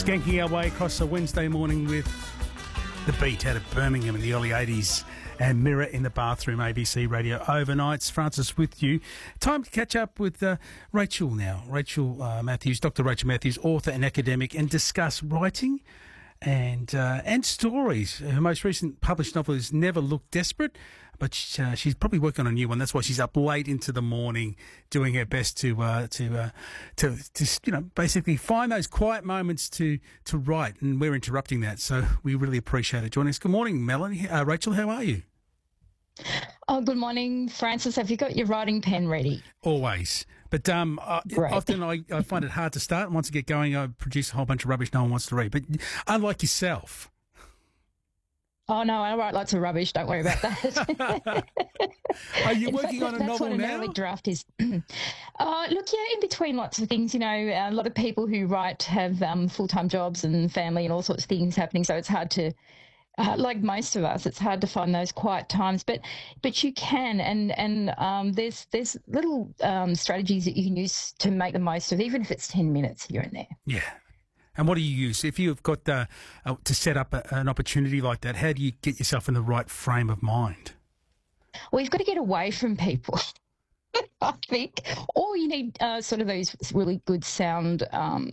Skanking our way across a Wednesday morning with The Beat out of Birmingham in the early 80s and Mirror in the Bathroom, ABC Radio Overnights. Francis with you. Time to catch up with Rachel now. Rachel Matthews, Dr. Rachel Matthews, author and academic, and discuss writing and stories. Her most recent published novel is Never Look Desperate, but she's probably working on a new one. That's why she's up late into the morning doing her best to basically find those quiet moments to write, and we're interrupting that, so we really appreciate it. Joining us. Good morning, Melanie. Rachel, how are you? Oh, good morning, Francis. Have you got your writing pen ready? Always. But often I find it hard to start. And once I get going, I produce a whole bunch of rubbish no one wants to read. But unlike yourself. Oh, no, I write lots of rubbish. Don't worry about that. Are you working on a novel now? That's what an early draft is. Look, yeah, in between lots of things, a lot of people who write have full-time jobs and family and all sorts of things happening, so it's hard to... like most of us, it's hard to find those quiet times, but you can, and there's little strategies that you can use to make the most of, even if it's 10 minutes here and there. Yeah. And what do you use if you've got to set up an opportunity like that? How do you get yourself in the right frame of mind? Well, you've got to get away from people. I think, or you need sort of those really good sound,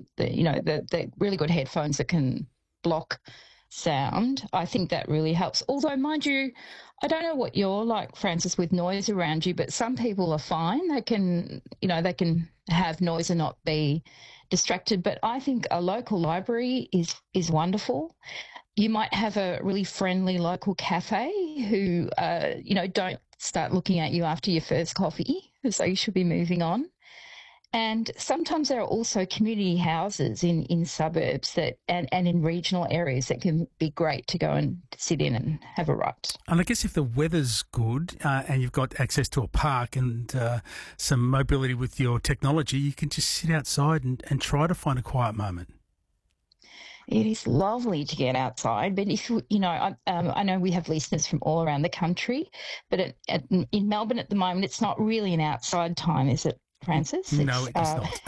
the really good headphones that can block sound. I think that really helps. Although, mind you, I don't know what you're like, Francis, with noise around you, but some people are fine. They can have noise and not be distracted. But I think a local library is wonderful. You might have a really friendly local cafe who, don't start looking at you after your first coffee, so you should be moving on. And sometimes there are also community houses in suburbs and in regional areas that can be great to go and sit in and have a write. And I guess if the weather's good and you've got access to a park and some mobility with your technology, you can just sit outside and try to find a quiet moment. It is lovely to get outside, but if I know we have listeners from all around the country, but in Melbourne at the moment, it's not really an outside time, is it, Francis? No, it's not.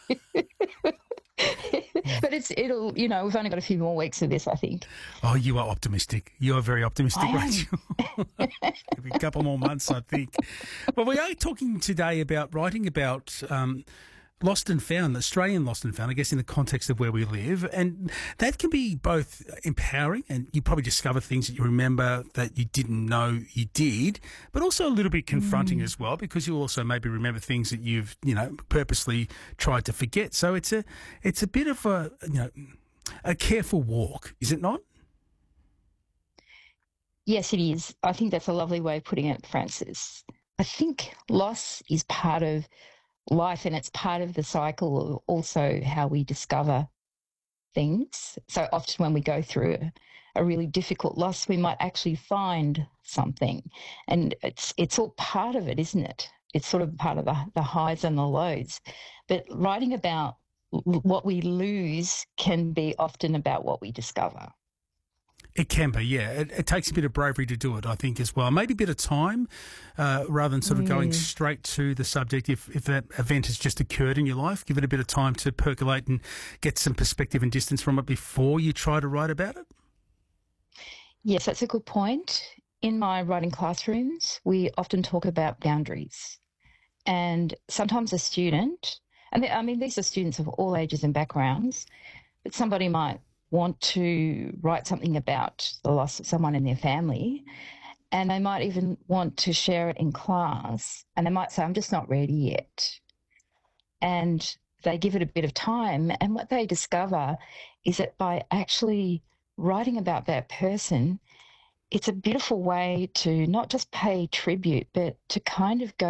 But it'll we've only got a few more weeks of this, I think. Oh, you are optimistic. You are very optimistic, Rachel. It'll be a couple more months, I think. Well, we are talking today about writing about lost and found, Australian lost and found, I guess in the context of where we live. And that can be both empowering, and you probably discover things that you remember that you didn't know you did, but also a little bit confronting as well, because you also maybe remember things that you've, purposely tried to forget. So it's a bit of a careful walk, is it not? Yes, it is. I think that's a lovely way of putting it, Francis. I think loss is part of life, and it's part of the cycle of also how we discover things. So often when we go through a really difficult loss, we might actually find something, and it's all part of it, isn't it? It's sort of part of the highs and the lows. But writing about what we lose can be often about what we discover. It can be, yeah. It takes a bit of bravery to do it, I think, as well. Maybe a bit of time rather than sort of going straight to the subject. If that event has just occurred in your life, give it a bit of time to percolate and get some perspective and distance from it before you try to write about it. Yes, that's a good point. In my writing classrooms, we often talk about boundaries. And sometimes a student, these are students of all ages and backgrounds, but somebody might want to write something about the loss of someone in their family, and they might even want to share it in class, and they might say, I'm just not ready yet. And they give it a bit of time, and what they discover is that by actually writing about that person, it's a beautiful way to not just pay tribute, but to kind of go